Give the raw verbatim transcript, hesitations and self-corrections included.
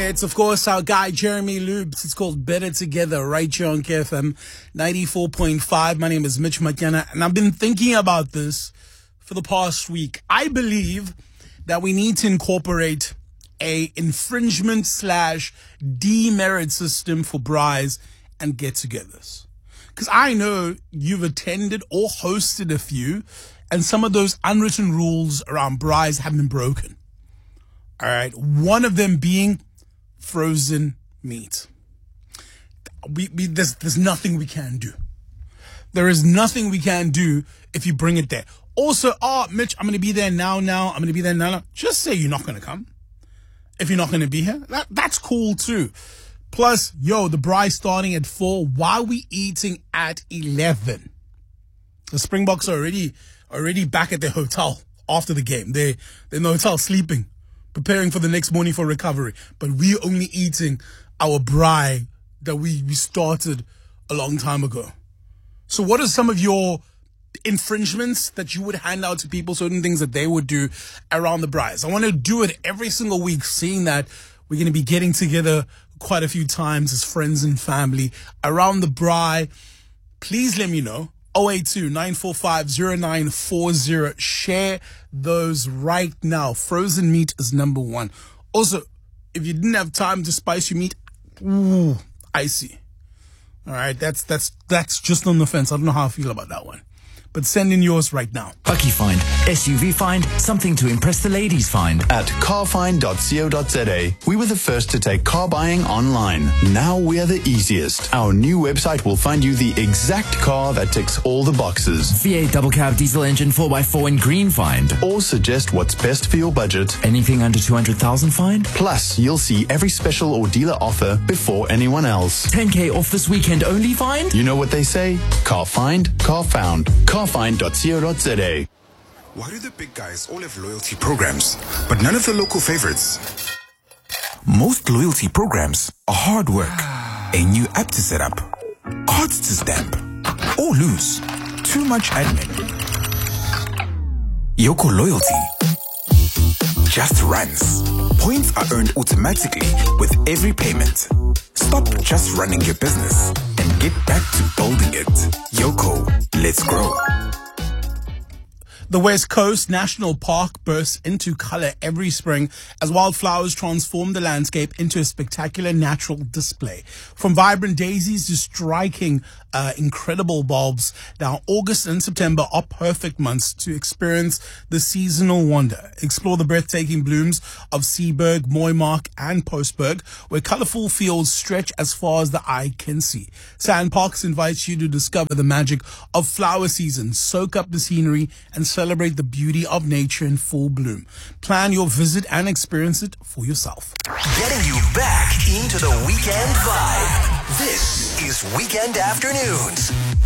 It's, of course, our guy, Jeremy Loops. It's called Better Together right here on K F M ninety-four point five. My name is Mitch Makiana, and I've been thinking about this for the past week. I believe that we need to incorporate a infringement slash demerit system for braais and get-togethers. Because I know you've attended or hosted a few, and some of those unwritten rules around braais have been broken. All right, one of them being frozen meat. We, we there's there's nothing we can do. There is nothing we can do if you bring it there. Also, oh, Mitch, I'm going to be there now, now. I'm going to be there now, now. Just say you're not going to come. If you're not going to be here, that that's cool too. Plus, yo, the braai starting at four. Why are we eating at eleven? The Springboks are already already back at their hotel after the game. They they're in the hotel sleeping, preparing for the next morning for recovery. But we're only eating our braai that we, we started a long time ago. So what are some of your infringements that you would hand out to people, certain things that they would do around the braais? I want to do it every single week, seeing that we're going to be getting together quite a few times as friends and family around the braai. Please let me know. oh eight two, nine four five, zero nine four zero. Share those right now. Frozen meat is number one. Also, if you didn't have time to spice your meat, ooh, icy. All right, that's that's that's just on the fence. I don't know how I feel about that one. But send in yours right now. Bucky Find, S U V Find, something to impress the ladies find. At car find dot co dot za, we were the first to take car buying online. Now we are the easiest. Our new website will find you the exact car that ticks all the boxes. V eight double cab diesel engine four by four in green find. Or suggest what's best for your budget. Anything under two hundred thousand find. Plus, you'll see every special or dealer offer before anyone else. ten K off this weekend only find. You know what they say? Car find, car found. car find dot co dot za. Why do the big guys all have loyalty programs, but none of the local favorites? Most loyalty programs are hard work. A new app to set up, cards to stamp, or lose. Too much admin. Yoco Loyalty just runs. Points are earned automatically with every payment. Stop just running your business and get back to building it. Yoco, let's grow. The West Coast National Park bursts into color every spring as wildflowers transform the landscape into a spectacular natural display. From vibrant daisies to striking, uh, incredible bulbs. Now, August and September are perfect months to experience the seasonal wonder. Explore the breathtaking blooms of Seaberg, Mooimark, and Postberg, where colorful fields stretch as far as the eye can see. Sand Parks invites you to discover the magic of flower season, soak up the scenery, and celebrate the beauty of nature in full bloom. Plan your visit and experience it for yourself. Getting you back into the weekend vibe. This is Weekend Afternoons